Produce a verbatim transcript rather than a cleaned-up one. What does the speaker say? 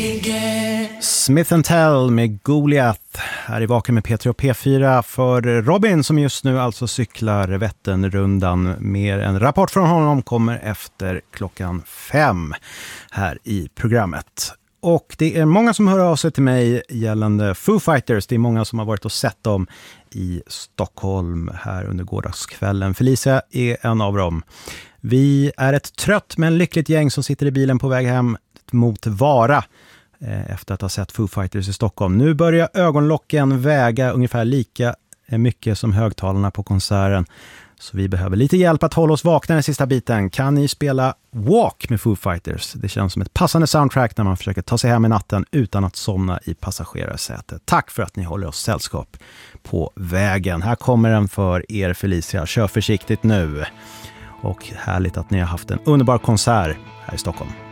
Smith and Tell med Goliath här i Vaken med P tre och P fyra för Robin som just nu alltså cyklar Vätternrundan. Mer en rapport från honom kommer efter klockan fem här i programmet. Och det är många som hör av sig till mig gällande Foo Fighters. Det är många som har varit och sett dem i Stockholm här under gårdagskvällen. Felicia är en av dem. Vi är ett trött men lyckligt gäng som sitter i bilen på väg hem mot Vara efter att ha sett Foo Fighters i Stockholm. Nu börjar ögonlocken väga ungefär lika mycket som högtalarna på konserten. Så vi behöver lite hjälp att hålla oss vakna den sista biten. Kan ni spela Walk med Foo Fighters? Det känns som ett passande soundtrack när man försöker ta sig hem i natten utan att somna i passagerarsätet. Tack för att ni håller oss sällskap på vägen. Här kommer den för er Felicia. Kör försiktigt nu. Och härligt att ni har haft en underbar konsert här i Stockholm.